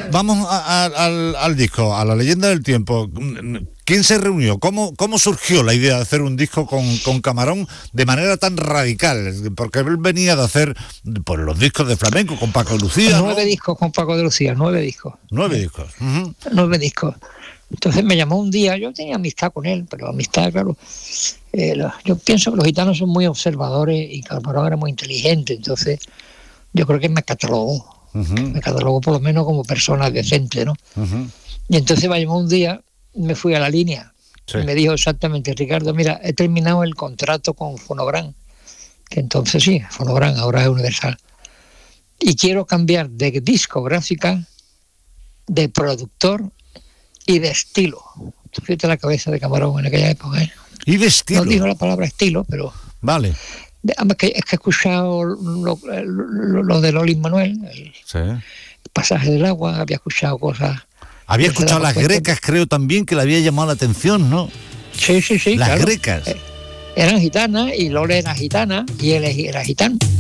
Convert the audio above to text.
vamos al disco, a la leyenda del tiempo. ¿Quién se reunió? ¿Cómo surgió la idea de hacer un disco con Camarón de manera tan radical? Porque él venía de hacer pues, los discos de flamenco con Paco de Lucía. 9 discos con Paco de Lucía, 9 discos. 9 discos. Uh-huh. 9 discos. Entonces me llamó un día, yo tenía amistad con él, pero amistad, claro. Yo pienso que los gitanos son muy observadores y Camarón era muy inteligente, entonces yo creo que me catalogó. Uh-huh. Me catalogó por lo menos como persona decente, ¿no? Uh-huh. Y entonces me llamó un día, me fui a la línea, sí. Y me dijo exactamente, Ricardo, mira, he terminado el contrato con Fonogram, que entonces sí, Fonogram, ahora es Universal, y quiero cambiar de discográfica, de productor y de estilo. Tú fíjate la cabeza de Camarón en aquella época, ¿eh? ¿Y de estilo? No digo la palabra estilo, pero... Vale. Es que he escuchado lo de Lolín Manuel, sí. El pasaje del agua, había escuchado cosas... Había escuchado las grecas, creo también, que le había llamado la atención, ¿no? Sí. Las claro. grecas. Eran gitanas, y Lola era gitana, y él era gitano.